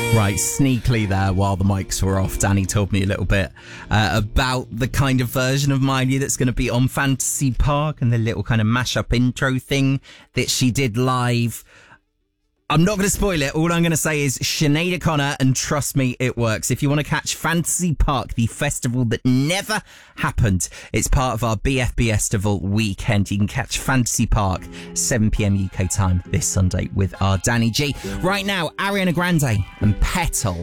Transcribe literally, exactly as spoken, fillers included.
Right, sneakily there, while the mics were off, Danny told me a little bit uh, about the kind of version of Miley that's going to be on Fantasy Park and the little kind of mashup intro thing that she did live. I'm not going to spoil it. All I'm going to say is Sinead O'Connor, and trust me, it works. If you want to catch Fantasy Park, the festival that never happened, it's part of our B F B Festival weekend. You can catch Fantasy Park, seven p.m. U K time this Sunday with our Danny G. Right now, Ariana Grande and Petal.